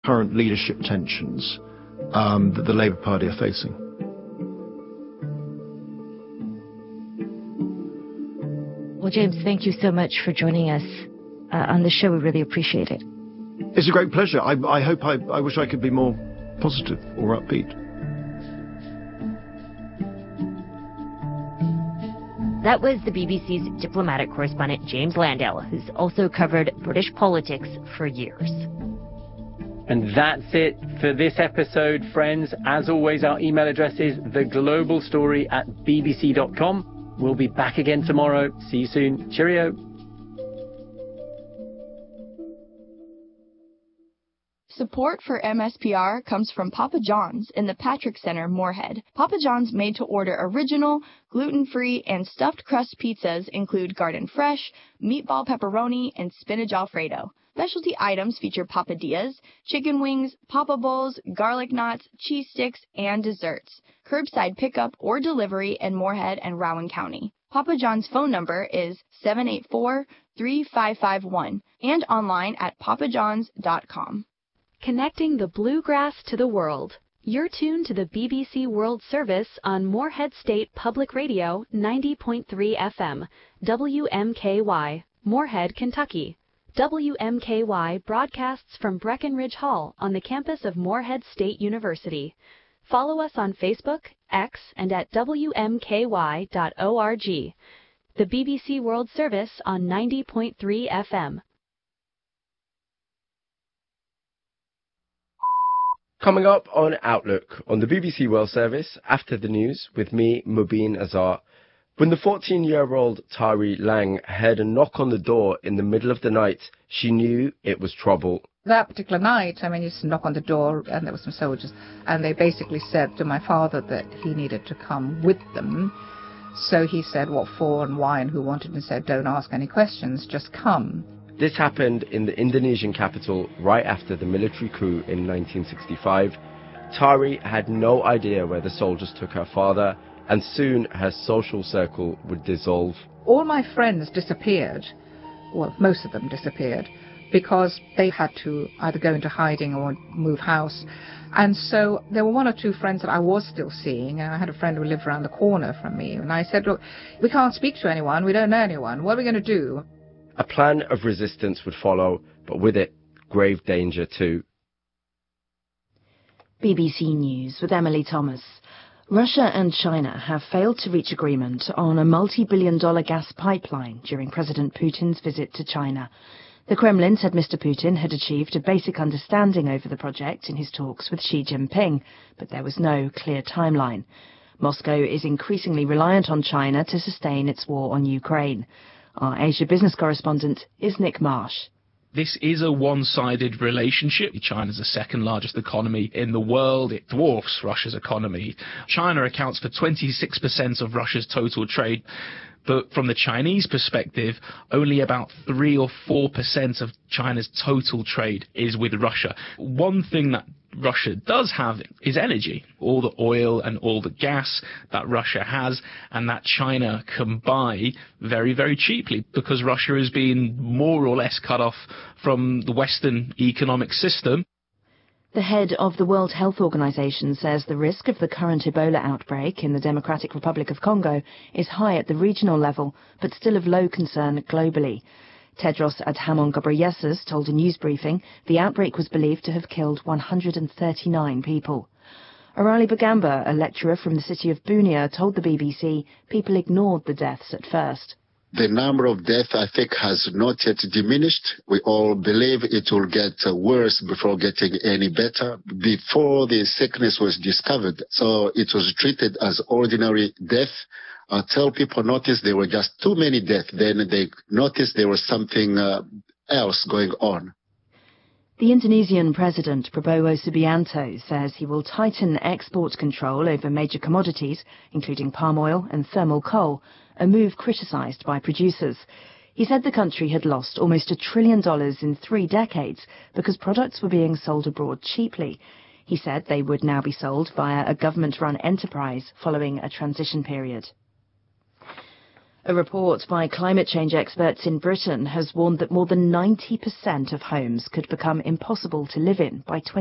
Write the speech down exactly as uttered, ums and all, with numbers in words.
current leadership tensions um, that the Labour Party are facing. Well, James, thank you so much for joining us uh, on the show. We really appreciate it. It's a great pleasure. I, I hope I, I wish I could be more positive or upbeat. That was the B B C's diplomatic correspondent James Landale, who's also covered British politics for years. And that's it for this episode, friends. As always, our email address is theglobalstory at b b c dot com. We'll be back again tomorrow. See you soon. Cheerio. Support for M S P R comes from Papa John's in the Patrick Center, Moorhead. Papa John's made-to-order original, gluten-free, and stuffed crust pizzas include garden fresh, meatball pepperoni, and spinach alfredo. Specialty items feature papadillas, chicken wings, papa bowls, garlic knots, cheese sticks, and desserts. Curbside pickup or delivery in Moorhead and Rowan County. Papa John's phone number is seven eight four, three five five one and online at papa johns dot com. Connecting the bluegrass to the world. You're tuned to the B B C World Service on Moorhead State Public Radio ninety point three F M, W M K Y, Moorhead, Kentucky. W M K Y broadcasts from Breckenridge Hall on the campus of Moorhead State University. Follow us on Facebook, X, and at w m k y dot org. The B B C World Service on ninety point three F M. Coming up on Outlook on the B B C World Service, after the news, with me, Mubin Azar. When the fourteen-year-old Tari Lang heard a knock on the door in the middle of the night, she knew it was trouble. That particular night, I mean, you just knock on the door, and there were some soldiers, and they basically said to my father that he needed to come with them. So he said what for and why and who wanted, and said, don't ask any questions, just come. This happened in the Indonesian capital right after the military coup in nineteen sixty-five. Tari had no idea where the soldiers took her father, and soon her social circle would dissolve. All my friends disappeared, well, most of them disappeared, because they had to either go into hiding or move house. And so there were one or two friends that I was still seeing, and I had a friend who lived around the corner from me, and I said, look, we can't speak to anyone, we don't know anyone, what are we going to do? A plan of resistance would follow, but with it, grave danger too. B B C News with Emily Thomas. Russia and China have failed to reach agreement on a multi-billion dollar gas pipeline during President Putin's visit to China. The Kremlin said Mister Putin had achieved a basic understanding over the project in his talks with Xi Jinping, but there was no clear timeline. Moscow is increasingly reliant on China to sustain its war on Ukraine. Our Asia business correspondent is Nick Marsh. This is a one-sided relationship. China's the second largest economy in the world. It dwarfs Russia's economy. China accounts for twenty-six percent of Russia's total trade. But from the Chinese perspective, only about three or four percent of China's total trade is with Russia. One thing that Russia does have is energy, all the oil and all the gas that Russia has, and that China can buy very, very cheaply because Russia has been more or less cut off from the Western economic system. The head of the World Health Organization says the risk of the current Ebola outbreak in the Democratic Republic of Congo is high at the regional level, but still of low concern globally. Tedros Adhanom Ghebreyesus told a news briefing the outbreak was believed to have killed one hundred thirty-nine people. Arali Bagamba, a lecturer from the city of Bunia, told the B B C people ignored the deaths at first. The number of deaths, I think, has not yet diminished. We all believe it will get worse before getting any better. Before the sickness was discovered, so it was treated as ordinary death. Until people noticed there were just too many deaths, then they noticed there was something uh, else going on. The Indonesian President Prabowo Subianto says he will tighten export control over major commodities, including palm oil and thermal coal, a move criticised by producers. He said the country had lost almost a trillion dollars in three decades because products were being sold abroad cheaply. He said they would now be sold via a government-run enterprise following a transition period. A report by climate change experts in Britain has warned that more than ninety percent of homes could become impossible to live in by twenty